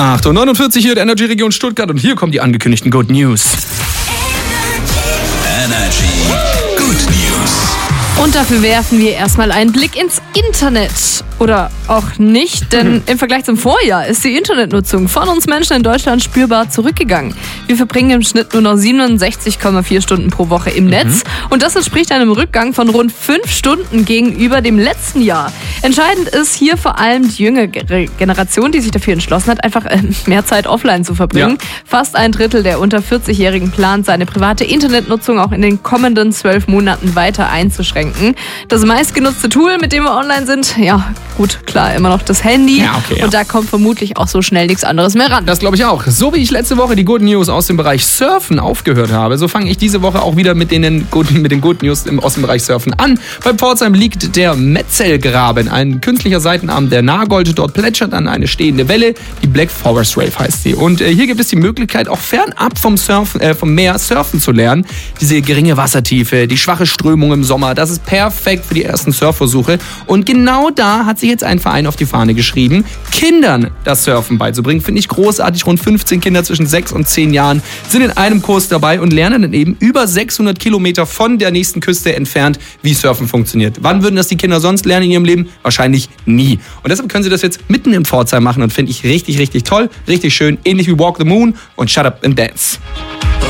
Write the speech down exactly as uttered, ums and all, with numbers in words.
acht Uhr neunundvierzig hier in der Energy Region Stuttgart und hier kommen die angekündigten Good News. Energy Good News. Und dafür werfen wir erstmal einen Blick ins Internet. Oder auch nicht, denn im Vergleich zum Vorjahr ist die Internetnutzung von uns Menschen in Deutschland spürbar zurückgegangen. Wir verbringen im Schnitt nur noch siebenundsechzig Komma vier Stunden pro Woche im Netz. Und das entspricht einem Rückgang von rund fünf Stunden gegenüber dem letzten Jahr. Entscheidend ist hier vor allem die jüngere Generation, die sich dafür entschlossen hat, einfach mehr Zeit offline zu verbringen. Ja. Fast ein Drittel der unter vierzig-Jährigen plant, seine private Internetnutzung auch in den kommenden zwölf Monaten weiter einzuschränken. Das meistgenutzte Tool, mit dem wir online sind, ja gut, klar, immer noch das Handy. Ja, okay, ja. Und da kommt vermutlich auch so schnell nichts anderes mehr ran. Das glaube ich auch. So wie ich letzte Woche die Good News aus dem Bereich Surfen aufgehört habe, so fange ich diese Woche auch wieder mit den Good, mit den Good News aus dem Bereich Surfen an. Bei Pforzheim liegt der Metzelgraben, ein künstlicher Seitenarm der Nagold. Dort plätschert an eine stehende Welle. Die Black Forest Rave heißt sie. Und äh, hier gibt es die Möglichkeit, auch fernab vom, Surfen, äh, vom Meer surfen zu lernen. Diese geringe Wassertiefe, die schwache Strömung im Sommer, das ist perfekt für die ersten Surfversuche. Und genau da hat sich jetzt ein Verein auf die Fahne geschrieben, Kindern das Surfen beizubringen. Finde ich großartig. Rund fünfzehn Kinder zwischen sechs und zehn Jahren sind in einem Kurs dabei und lernen dann eben über sechshundert Kilometer von der nächsten Küste entfernt, wie Surfen funktioniert. Wann würden das die Kinder sonst lernen in ihrem Leben? Wahrscheinlich nie. Und deshalb können sie das jetzt mitten in Pforzheim machen und finde ich richtig, richtig toll, richtig schön. Ähnlich wie Walk the Moon und Shut Up and Dance.